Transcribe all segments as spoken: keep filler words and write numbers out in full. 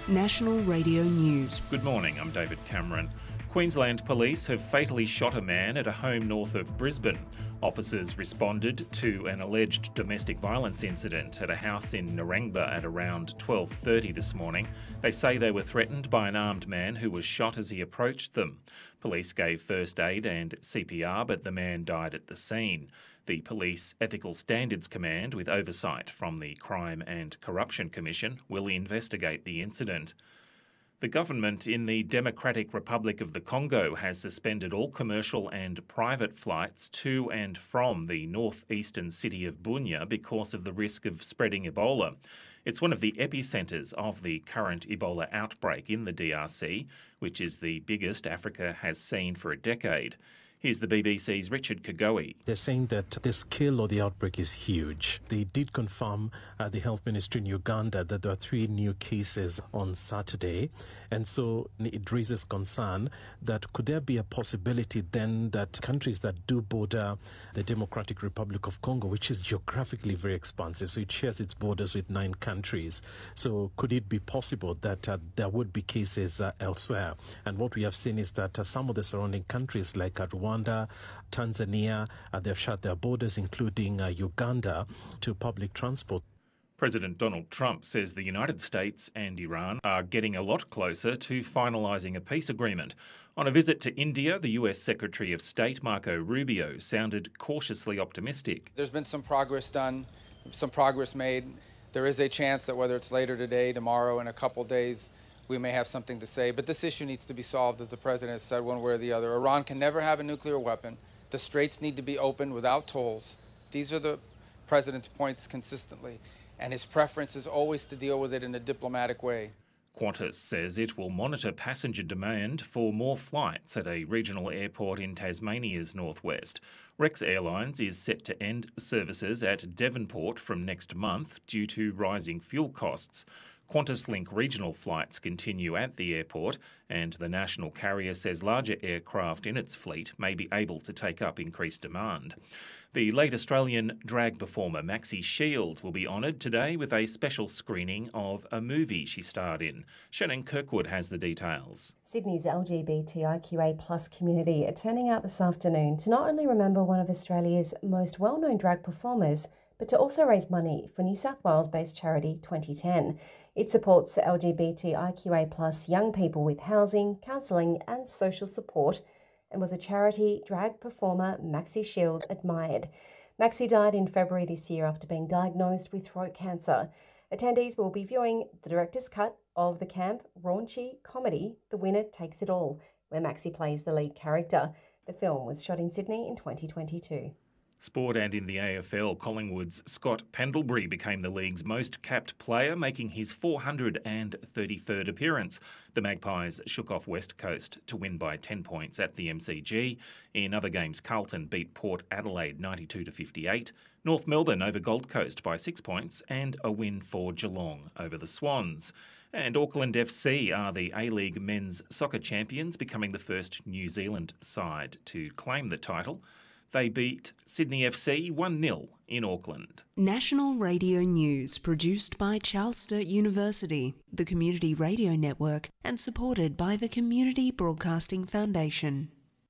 National Radio News. Good morning, I'm David Cameron. Queensland Police have fatally shot a man at a home north of Brisbane. Officers responded to an alleged domestic violence incident at a house in Narangba at around twelve thirty this morning. They say they were threatened by an armed man who was shot as he approached them. Police gave first aid and C P R, but the man died at the scene. The Police Ethical Standards Command, with oversight from the Crime and Corruption Commission, will investigate the incident. The government in the Democratic Republic of the Congo has suspended all commercial and private flights to and from the northeastern city of Bunia because of the risk of spreading Ebola. It's one of the epicentres of the current Ebola outbreak in the D R C, which is the biggest Africa has seen for a decade. Here's the B B C's Richard Kagoe. They're saying that the scale of the outbreak is huge. They did confirm at the Health Ministry in Uganda that there are three new cases on Saturday. And so it raises concern that could there be a possibility then that countries that do border the Democratic Republic of Congo, which is geographically very expansive, so it shares its borders with nine countries. So could it be possible that uh, there would be cases uh, elsewhere? And what we have seen is that uh, some of the surrounding countries like uh, Rwanda, Tanzania, uh, they've shut their borders, including uh, Uganda, to public transport. President Donald Trump says the United States and Iran are getting a lot closer to finalising a peace agreement. On a visit to India, the U S Secretary of State Marco Rubio sounded cautiously optimistic. There's been some progress done, some progress made. There is a chance that whether it's later today, tomorrow, in a couple days, we may have something to say. But this issue needs to be solved, as the President has said, one way or the other. Iran can never have a nuclear weapon. The straits need to be opened without tolls. These are the President's points consistently. And his preference is always to deal with it in a diplomatic way. Qantas says it will monitor passenger demand for more flights at a regional airport in Tasmania's northwest. Rex Airlines is set to end services at Devonport from next month due to rising fuel costs. QantasLink regional flights continue at the airport, and the national carrier says larger aircraft in its fleet may be able to take up increased demand. The late Australian drag performer Maxi Shield will be honoured today with a special screening of a movie she starred in. Shannon Kirkwood has the details. Sydney's L G B T I Q A plus community are turning out this afternoon to not only remember one of Australia's most well-known drag performers, but to also raise money for New South Wales-based charity twenty ten. It supports L G B T I Q A plus young people with housing, counselling and social support, and was a charity drag performer Maxi Shield admired. Maxi died in February this year after being diagnosed with throat cancer. Attendees will be viewing the director's cut of the camp raunchy comedy The Winner Takes It All, where Maxi plays the lead character. The film was shot in Sydney in twenty twenty-two. Sport and in the A F L, Collingwood's Scott Pendlebury became the league's most capped player, making his four hundred thirty-third appearance. The Magpies shook off West Coast to win by ten points at the M C G. In other games, Carlton beat Port Adelaide ninety-two to fifty-eight, North Melbourne over Gold Coast by six points, and a win for Geelong over the Swans. And Auckland F C are the A-League men's soccer champions, becoming the first New Zealand side to claim the title. They beat Sydney F C one nil in Auckland. National Radio News, produced by Charles Sturt University, the Community Radio Network, and supported by the Community Broadcasting Foundation.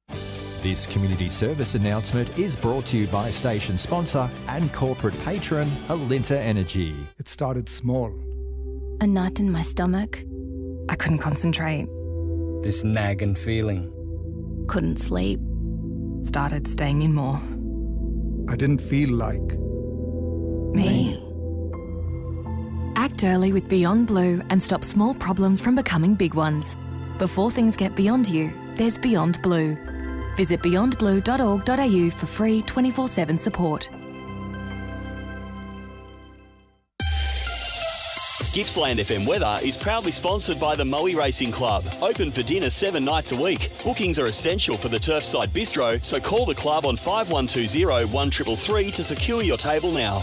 This community service announcement is brought to you by station sponsor and corporate patron Alinta Energy. It started small. A knot in my stomach. I couldn't concentrate. This nagging feeling. Couldn't sleep. Started staying in more. I didn't feel like me. Act early with Beyond Blue and stop small problems from becoming big ones. Before things get beyond you, there's Beyond Blue. Visit beyond blue dot org dot a u for free twenty-four seven support. Gippsland F M Weather is proudly sponsored by the Moe Racing Club. Open for dinner seven nights a week. Bookings are essential for the Turfside Bistro, so call the club on five one two zero, one three three three to secure your table now.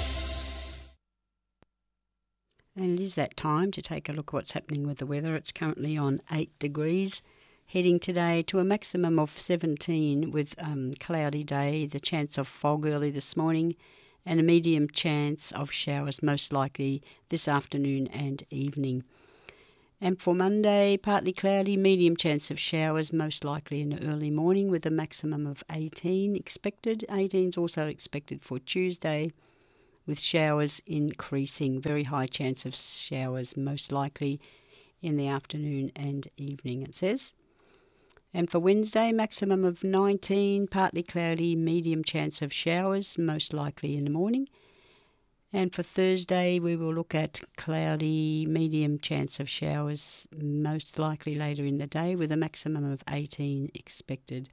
And it is that time to take a look at what's happening with the weather. It's currently on eight degrees, heading today to a maximum of seventeen with um, cloudy day, the chance of fog early this morning, and a medium chance of showers most likely this afternoon and evening. And for Monday, partly cloudy, medium chance of showers, most likely in the early morning with a maximum of eighteen expected. eighteen is also expected for Tuesday, with showers increasing. Very high chance of showers, most likely in the afternoon and evening, it says. And for Wednesday, maximum of nineteen, partly cloudy, medium chance of showers, most likely in the morning. And for Thursday, we will look at cloudy, medium chance of showers, most likely later in the day, with a maximum of eighteen expected.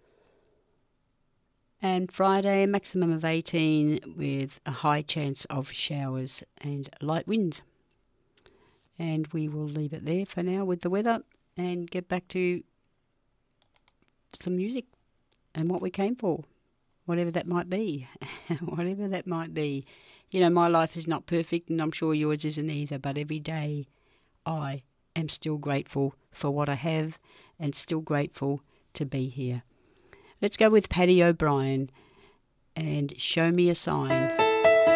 And Friday, maximum of eighteen, with a high chance of showers and light winds. And we will leave it there for now with the weather and get back to some music and what we came for, whatever that might be, whatever that might be. You know, my life is not perfect, and I'm sure yours isn't either, but every day I am still grateful for what I have and still grateful to be here. Let's go with Paddy O'Brien and Show Me a Sign.